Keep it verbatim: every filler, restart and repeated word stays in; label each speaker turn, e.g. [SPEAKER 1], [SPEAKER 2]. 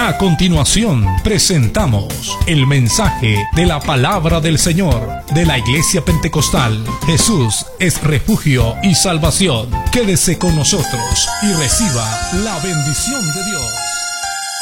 [SPEAKER 1] A continuación, presentamos el mensaje de la palabra del Señor de la Iglesia Pentecostal. Jesús es refugio y salvación. Quédese con nosotros y reciba la bendición de Dios.